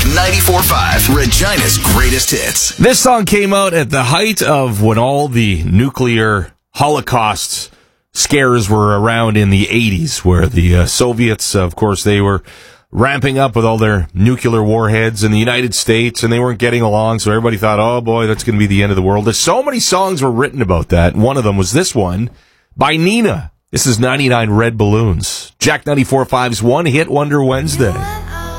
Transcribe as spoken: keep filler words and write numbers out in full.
ninety-four point five, Regina's greatest hits. This song came out at the height of when all the nuclear Holocaust scares were around in the eighties, where the uh, Soviets, of course, they were ramping up with all their nuclear warheads in the United States, and they weren't getting along, so everybody thought, oh boy, that's going to be the end of the world. There's so many songs were written about that. One of them was this one by Nina. This is ninety-nine Red Balloons. Jack ninety-four point five's One Hit Wonder Wednesday.